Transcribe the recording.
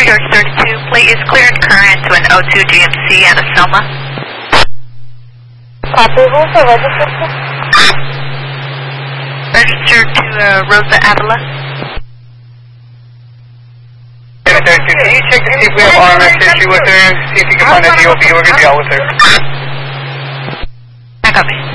George 32, plate is clear and current to an O2 GMC out of Selma. Copy, who's the register? Registered to Rosa Avila. Can you check to see if we have RMS issue with her? See if you can find a DOB. We're going to be out with her. I copy.